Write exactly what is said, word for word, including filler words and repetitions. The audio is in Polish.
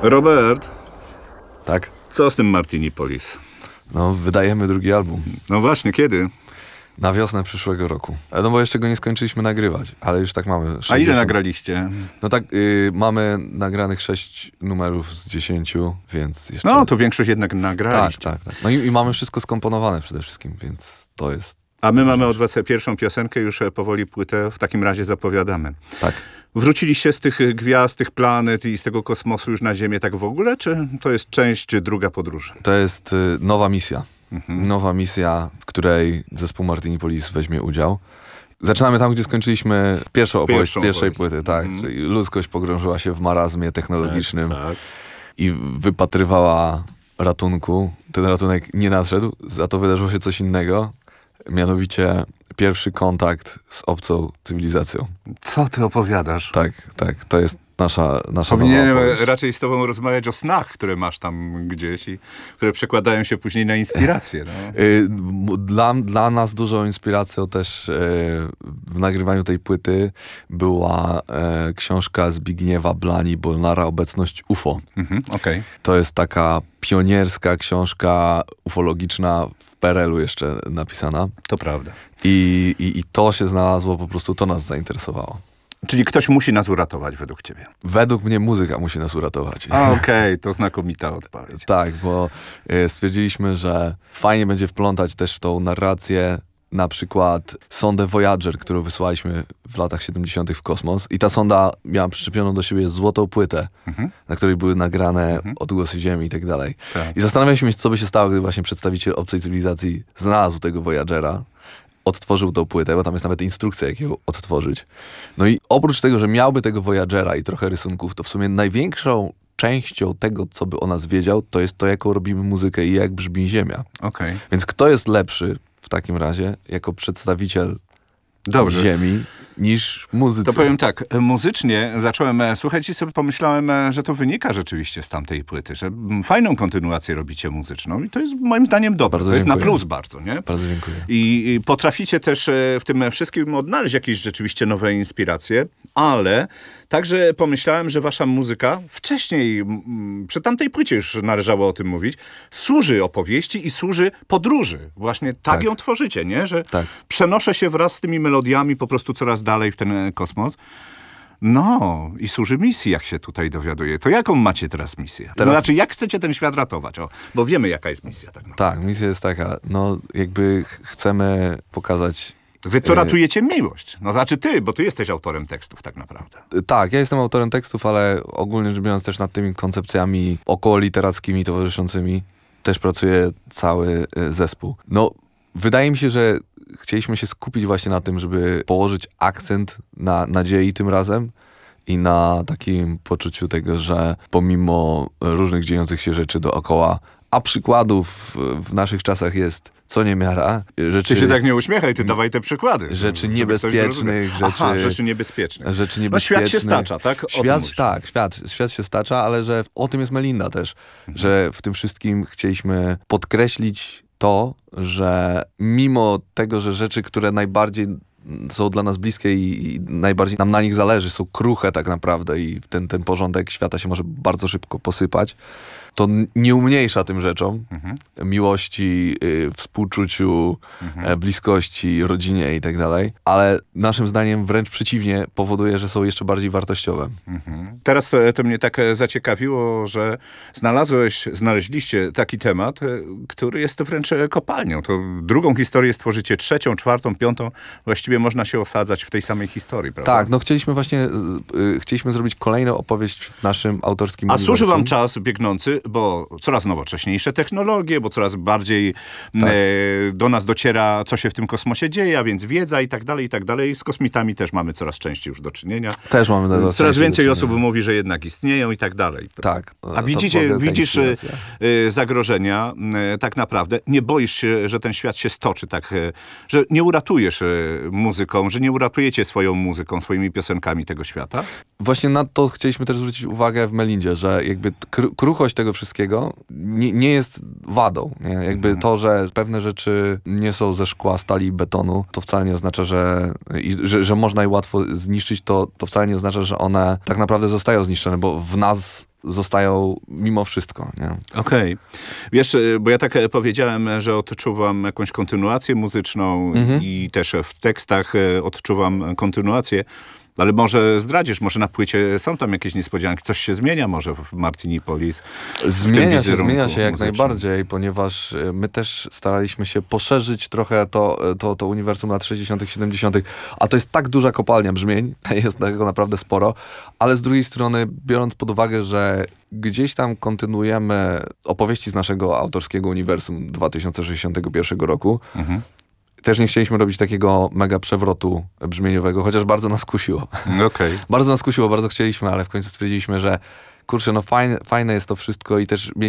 Robert, Tak? co z tym Martinipolis? No, wydajemy drugi album. No właśnie, kiedy? Na wiosnę przyszłego roku. No bo jeszcze go nie skończyliśmy nagrywać, ale już tak mamy sześćdziesiąt. A ile nagraliście? No tak, y, mamy nagranych sześć numerów z dziesięciu, więc jeszcze... No, to większość jednak Tak, nagraliście. tak, tak. No i, i mamy wszystko skomponowane przede wszystkim, więc to jest... A my mamy od was pierwszą piosenkę, już powoli płytę w takim razie zapowiadamy. Tak. Wróciliście z tych gwiazd, tych planet i z tego kosmosu już na Ziemię tak w ogóle, czy to jest część druga podróży? To jest y, nowa misja. Mhm. Nowa misja, w której zespół Martinipolis weźmie udział. Zaczynamy tam, gdzie skończyliśmy pierwszą opowieść Pierwszą pierwszej opowieść. płyty, tak. Mhm. Czyli ludzkość pogrążyła się w marazmie technologicznym Tak. i wypatrywała ratunku. Ten ratunek nie nadszedł, za to wydarzyło się coś innego, mianowicie pierwszy kontakt z obcą cywilizacją. Co ty opowiadasz? Tak, tak, to jest nasza, nasza Powinienem nowa opowieść. raczej z tobą rozmawiać o snach, które masz tam gdzieś i które przekładają się później na inspirację. No. Y, m- Dla, dla nas dużą inspiracją też e, w nagrywaniu tej płyty była e, książka Zbigniewa Blani Bolnara Obecność U F O. Mhm, okej. To jest taka pionierska książka ufologiczna w P R L u jeszcze napisana. To prawda. I, i, I to się znalazło, po prostu to nas zainteresowało. Czyli ktoś musi nas uratować według ciebie. Według mnie muzyka musi nas uratować. A, okej, to znakomita odpowiedź. Tak, bo e, stwierdziliśmy, że fajnie będzie wplątać też w tą narrację na przykład sondę Voyager, którą wysłaliśmy w latach siedemdziesiątych w kosmos. I ta sonda miała przyczepioną do siebie złotą płytę, Mhm. na której były nagrane odgłosy Ziemi i tak dalej. Tak. I zastanawialiśmy się, co by się stało, gdyby właśnie przedstawiciel obcej cywilizacji znalazł tego Voyagera, odtworzył tą płytę, bo tam jest nawet instrukcja, jak ją odtworzyć. No i oprócz tego, że miałby tego Voyagera i trochę rysunków, to w sumie największą częścią tego, co by o nas wiedział, to jest to, jaką robimy muzykę i jak brzmi Ziemia. Okej. Więc kto jest lepszy w takim razie, jako przedstawiciel Dobrze. Ziemi, niż muzycy? To powiem tak, e, muzycznie zacząłem e, słuchać i sobie pomyślałem, e, że to wynika rzeczywiście z tamtej płyty, że mm, fajną kontynuację robicie muzyczną i to jest moim zdaniem dobre. Bardzo to jest na dziękuję. plus bardzo, nie? Bardzo dziękuję. I, I potraficie też e, w tym wszystkim odnaleźć jakieś rzeczywiście nowe inspiracje, ale także pomyślałem, że wasza muzyka wcześniej, mm, przy tamtej płycie już należało o tym mówić, służy opowieści i służy podróży. Właśnie tak, Tak. ją tworzycie, nie? Że Tak. przenoszę się wraz z tymi melodiami po prostu coraz dalej w ten e, kosmos. No, i służy misji, jak się tutaj dowiaduję. To jaką macie teraz misję? Teraz- No, znaczy, jak chcecie ten świat ratować? O, bo wiemy, jaka jest misja tak naprawdę. Tak, misja jest taka, no jakby ch- chcemy pokazać... Wy to ratujecie miłość. No znaczy ty, bo ty jesteś autorem tekstów tak naprawdę. Tak, ja jestem autorem tekstów, ale ogólnie rzecz biorąc też nad tymi koncepcjami okołoliterackimi towarzyszącymi też pracuje cały y, zespół. No, wydaje mi się, że chcieliśmy się skupić właśnie na tym, żeby położyć akcent na nadziei tym razem i na takim poczuciu tego, że pomimo różnych dziejących się rzeczy dookoła, a przykładów w naszych czasach jest co niemiara, rzeczy... Ty się tak nie uśmiechaj, ty dawaj te przykłady. Rzeczy żeby ktoś niebezpiecznych, zrozumiał. rzeczy- Aha, rzeczy niebezpiecznych. rzeczy No niebezpiecznych. świat się stacza, tak? O tym Świat, mówisz. tak, świat, świat się stacza, ale że o tym jest Melinda też, że w tym wszystkim chcieliśmy podkreślić to, że mimo tego, że rzeczy, które najbardziej są dla nas bliskie i, i najbardziej nam na nich zależy, są kruche tak naprawdę i ten, ten porządek świata się może bardzo szybko posypać, to n- nie umniejsza tym rzeczom Mhm. miłości, y, współczuciu, e, bliskości, rodzinie i tak dalej, ale naszym zdaniem wręcz przeciwnie powoduje, że są jeszcze bardziej wartościowe. Mhm. Teraz to, to mnie tak e, zaciekawiło, że znalazłeś, znaleźliście taki temat, e, który jest wręcz e, kopalnią. To drugą historię stworzycie, trzecią, czwartą, piątą. Właściwie można się osadzać w tej samej historii, prawda? Tak, no chcieliśmy właśnie, y, y, chcieliśmy zrobić kolejną opowieść w naszym autorskim A służy wam uniwersum. czas biegnący, bo coraz nowocześniejsze technologie, bo coraz bardziej Tak. e, do nas dociera, co się w tym kosmosie dzieje, a więc wiedza i tak dalej, i tak dalej. Z kosmitami też mamy coraz częściej już do czynienia. Też mamy do Coraz częściej więcej do osób czynienia. mówi, że jednak istnieją i tak dalej. Tak. A to widzicie, w ogóle ta widzisz e, inspiracja. e, zagrożenia e, tak naprawdę. Nie boisz się, że ten świat się stoczy tak, e, że nie uratujesz e, muzyką, że nie uratujecie swoją muzyką, swoimi piosenkami tego świata? Właśnie na to chcieliśmy też zwrócić uwagę w Melindzie, że jakby kru- kruchość tego wszystkiego nie, nie jest wadą. Nie? Jakby Mhm. to, że pewne rzeczy nie są ze szkła, stali i betonu, to wcale nie oznacza, że, i, że, że można je łatwo zniszczyć, to, to wcale nie oznacza, że one tak naprawdę zostają zniszczone, bo w nas zostają mimo wszystko, nie? Okej. Wiesz, y, bo ja tak e, powiedziałem, że odczuwam jakąś kontynuację muzyczną Mhm. i też w tekstach e, odczuwam kontynuację. Ale może zdradzisz, może na płycie są tam jakieś niespodzianki, coś się zmienia może w Martinipolis. Zmienia się, wizerunku zmienia się jak muzycznym. najbardziej, ponieważ y, my też staraliśmy się poszerzyć trochę to, to, to uniwersum lat sześćdziesiątych, siedemdziesiątych, a to jest tak duża kopalnia brzmień, jest tego naprawdę sporo, ale z drugiej strony, biorąc pod uwagę, że gdzieś tam kontynuujemy opowieści z naszego autorskiego uniwersum dwa tysiące sześćdziesiątego pierwszego roku, Mhm. też nie chcieliśmy robić takiego mega przewrotu brzmieniowego, chociaż bardzo nas kusiło. Okej. Bardzo nas kusiło, bardzo chcieliśmy, ale w końcu stwierdziliśmy, że kurczę, no fajne, fajne jest to wszystko i też mieliśmy